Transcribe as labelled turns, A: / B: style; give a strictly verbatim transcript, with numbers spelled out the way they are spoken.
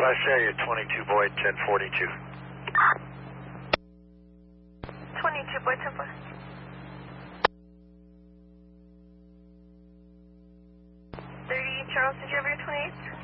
A: I say, you twenty-two Boyd, ten forty-two.
B: twenty-two Boyd, ten forty-two. thirty Charles, did you have your twenty-eight?